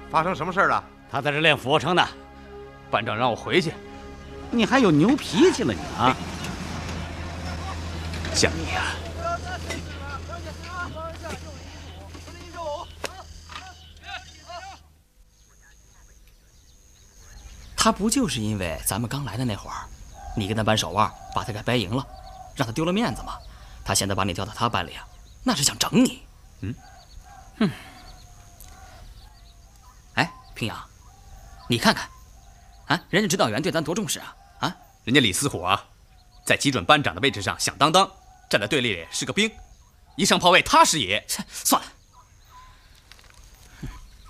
发生什么事了？ 他在这练俯卧撑呢，班长让我回去。 你还有牛脾气了你啊！ 像你呀、 他不就是因为咱们刚来的那会儿，你跟他掰手腕，把他给掰赢了，让他丢了面子吗？他现在把你调到他班里啊，那是想整你。哎，平阳，你看看，啊，人家指导员对咱多重视啊！啊， 人家李思虎啊，在基准班长的位置上响当当，站在队里是个兵，一上炮位他是爷。 算了，